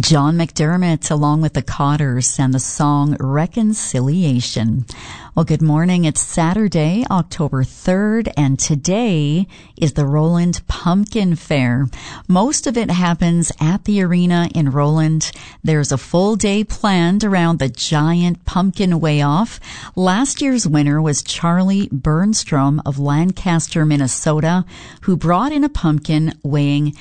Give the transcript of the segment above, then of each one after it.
John McDermott along with the Cotters and the song Reconciliation. Well, good morning. It's Saturday, October 3rd, and today is the Roland Pumpkin Fair. Most of it happens at the arena in Roland. There's a full day planned around the giant pumpkin weigh-off. Last year's winner was Charlie Bernstrom of Lancaster, Minnesota, who brought in a pumpkin weighing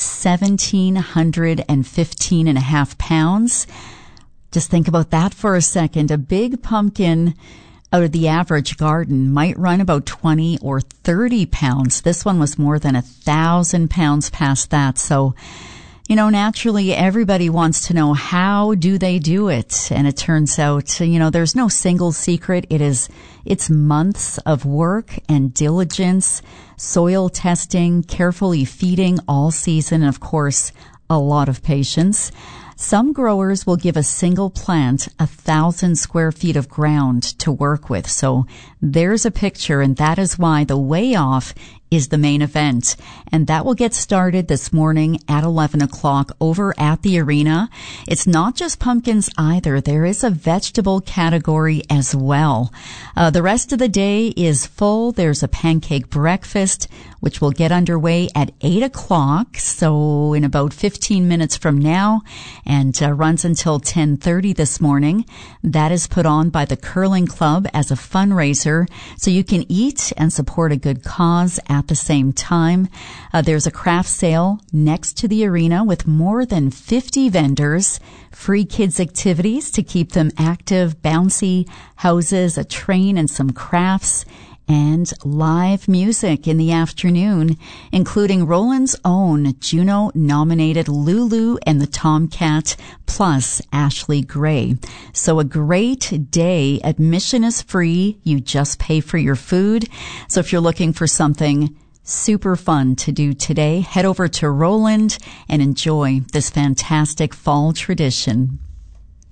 1,715 and a half pounds. Just think about that for a second. A big pumpkin out of the average garden might run about 20 or 30 pounds. This one was more than 1,000 pounds past that. So, naturally everybody wants to know, how do they do it? And it turns out, there's no single secret. It's months of work and diligence, soil testing, carefully feeding all season, and of course, a lot of patience. Some growers will give a single plant 1,000 square feet of ground to work with. So there's a picture, and that is why the weigh-off is the main event. And that will get started this morning at 11 o'clock over at the arena. It's not just pumpkins either. There is a vegetable category as well. The rest of the day is full. There's a pancake breakfast, which will get underway at 8 o'clock. So in about 15 minutes from now, and runs until 10:30 this morning. That is put on by the Curling Club as a fundraiser, so you can eat and support a good cause at the same time. There's a craft sale next to the arena with more than 50 vendors, free kids activities to keep them active, bouncy houses, a train, and some crafts, and live music in the afternoon, including Roland's own Juno-nominated Lulu and the Tomcat, plus Ashley Gray. So a great day. Admission is free. You just pay for your food. So if you're looking for something super fun to do today, head over to Roland and enjoy this fantastic fall tradition.